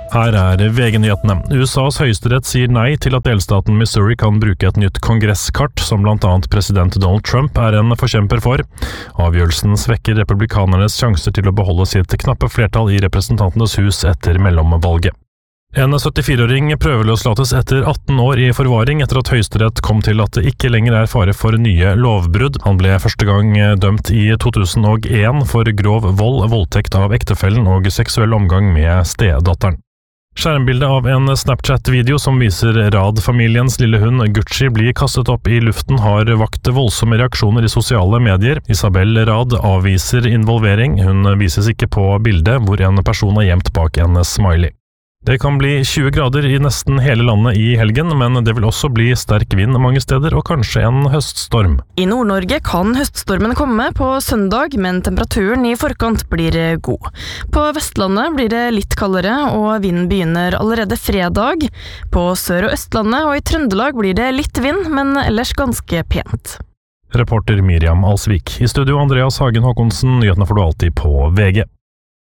Her VG-nyhetene. USAs høyesterett sier nei til at delstaten Missouri kan bruke et nytt kongresskart, som blant annet president Donald Trump en forkjemper for. Avgjørelsen svekker republikanernes sjanser til å beholde sitt knappe flertall i representantenes hus etter mellomvalget. En 74-åring prøveløslates etter 18 år i forvaring etter at høyesterett kom til at det ikke lenger fare for nye lovbrudd. Han ble første gang dømt i 2001 for grov vold, voldtekt av ektefellen og seksuell omgang med stedatteren. Skjermbildet av en Snapchat-video som viser Rad-familiens lille hund Gucci bli kastet opp i luften har vakt voldsomme reaksjoner i sosiale medier. Isabel Rad avviser involvering. Hun vises ikke på bildet hvor en person gjemt bak en smiley. Det kan bli 20 grader i nesten hele landet i helgen, men det vil også bli sterk vind mange steder og kanskje en høststorm. I Nord-Norge kan høststormen komme på søndag, men temperaturen i forkant blir god. På Vestlandet blir det litt kaldere, og vinden begynner allerede fredag. På Sør- og Østlandet og i Trøndelag blir det litt vind, men ellers ganske pent. Reporter Miriam Alsvik. I studio Andreas Hagen Håkonsen, nyhetene får du alltid på VG.